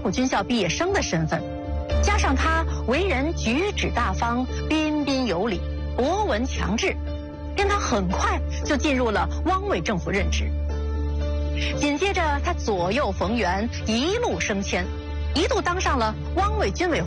普军校毕业生的身份，加上他为人举止大方、彬彬有礼、博闻强志，便他很快就进入了汪伪政府任职。紧接着，他左右逢源，一路升迁，一度当上了汪伪军委